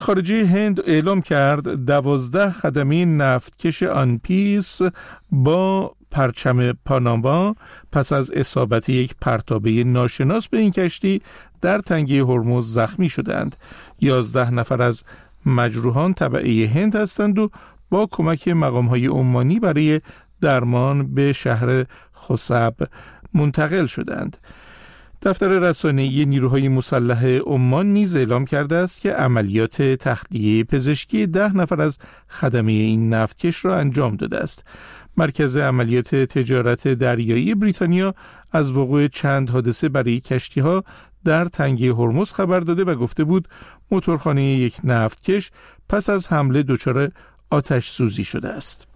خارجه هند اعلام کرد 12 خدمه نفتکش آنپیس با پرچم پاناما پس از اصابت یک پرتابه ناشناس به این کشتی در تنگه هرمز زخمی شدند. 11 نفر از مجروحان تبعه هند هستند و با کمک مقام‌های عمانی برای درمان به شهر خصب منتقل شدند. دفتر رسانه‌ای نیروهای مسلح عمان نیز اعلام کرده است که عملیات تخلیه پزشکی 10 نفر از خدمه این نفتکش را انجام داده است. مرکز عملیات تجارت دریایی بریتانیا از وقوع چند حادثه برای کشتی‌ها در تنگه هرمز خبر داده و گفته بود موتورخانه یک نفتکش پس از حمله دچار آتش سوزی شده است.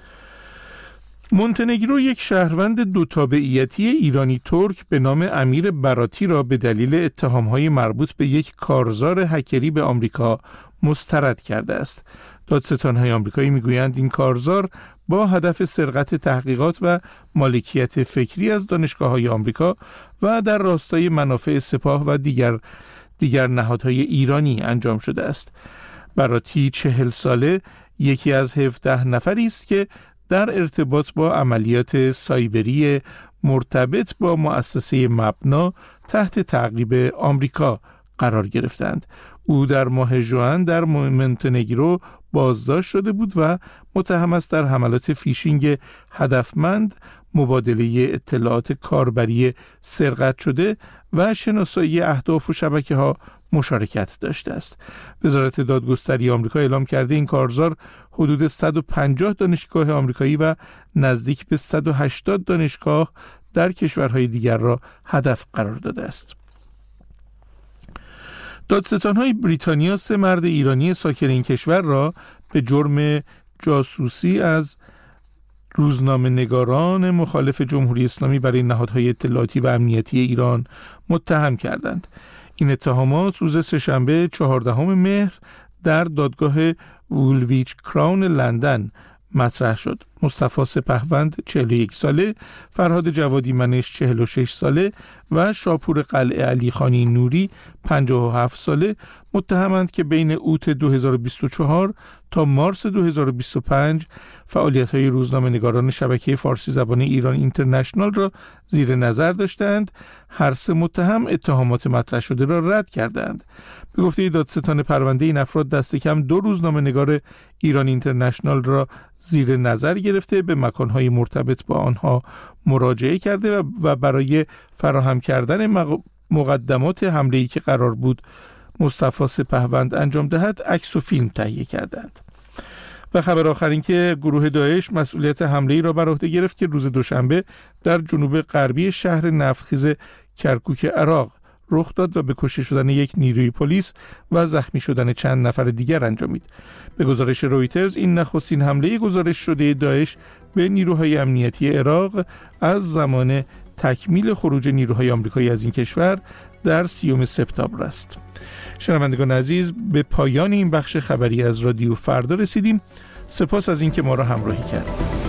مونتنگرو یک شهروند دو تابعیتی ایرانی ترک به نام امیر براتی را به دلیل اتهام‌های مربوط به یک کارزار هکری به آمریکا مسترد کرده است. دادستان‌های آمریکایی می‌گویند این کارزار با هدف سرقت تحقیقات و مالکیت فکری از دانشگاه‌های آمریکا و در راستای منافع سپاه و دیگر نهادهای ایرانی انجام شده است. براتی 40 ساله یکی از 17 نفری است که در ارتباط با عملیات سایبری مرتبط با مؤسسه مبنا تحت تعقیب آمریکا قرار گرفتند. او در ماه ژوئن در مونتنگرو بازداشت شده بود و متهم است در حملات فیشینگ هدفمند، مبادله اطلاعات کاربری سرقت شده و شناسایی اهداف و شبکه‌ها مشارکت داشته است. وزارت دادگستری آمریکا اعلام کرده این کارزار حدود 150 دانشگاه آمریکایی و نزدیک به 180 دانشگاه در کشورهای دیگر را هدف قرار داده است. دادستان‌های بریتانیا 3 مرد ایرانی ساکن این کشور را به جرم جاسوسی از روزنامه‌نگاران مخالف جمهوری اسلامی برای نهادهای اطلاعاتی و امنیتی ایران متهم کردند. این اتهامات روز سه‌شنبه 14 مهر در دادگاه وولویچ کراون لندن مطرح شد. مصطفی سپهوند 41 ساله، فرهاد جوادی منش 46 ساله و شاپور قلعه علی خانی نوری 57 ساله متهمند که بین اوت 2024 تا مارس 2025 فعالیت‌های روزنامه‌نگاران شبکه فارسی زبان ایران اینترنشنال را زیر نظر داشتند. هر 3 متهم اتهامات مطرح شده را رد کردند. به گفته دادستان پرونده این افراد دست کم 2 روزنامه‌نگار ایران اینترنشنال را زیر نظر گرفته، به مکان‌های مرتبط با آنها مراجعه کرده و برای فراهم کردن مقدمات حمله‌ای که قرار بود مصطفی سپهوند انجام دهد عکس و فیلم تهیه کردند. و خبر آخر این که گروه داعش مسئولیت حمله‌ای را بر عهده گرفت که روز دوشنبه در جنوب غربی شهر نفتخیز کرکوک عراق رخ داد و به کشته شدن یک نیروی پلیس و زخمی شدن چند نفر دیگر انجامید. به گزارش رویترز این نخستین حمله گزارش شده داعش به نیروهای امنیتی عراق از زمان تکمیل خروج نیروهای آمریکایی از این کشور در 30 سپتامبر است. شنوندگان عزیز، به پایان این بخش خبری از رادیو فردا رسیدیم. سپاس از اینکه ما را همراهی کردید.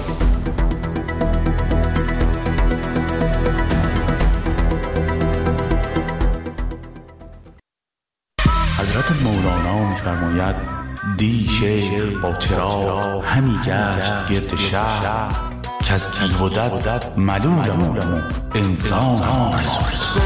حضرت مولانا می‌فرماید دی شیخ با چراغ همی گشت گرد شهر که از تیغ و دد ملولم انسان